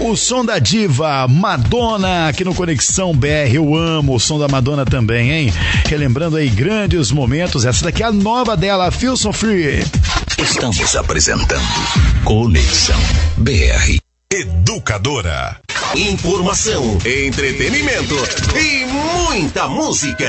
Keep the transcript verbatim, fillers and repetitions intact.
O som da diva Madonna aqui no Conexão B R. Eu amo o som da Madonna também, hein? Relembrando aí grandes momentos. Essa daqui é a nova dela, Feel So Free. Estamos apresentando Conexão B R. Educadora. Informação, entretenimento e muita música.